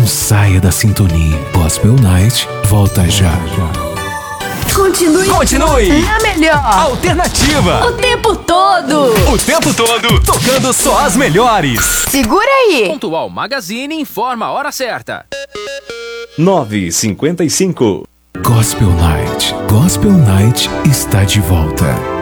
saia da sintonia. Gospel Night volta já. Continue. É a melhor. Alternativa. O tempo todo. O tempo todo. Tocando só as melhores. Segura aí. Pontual Magazine informa a hora certa. 9h55. Gospel Night está de volta.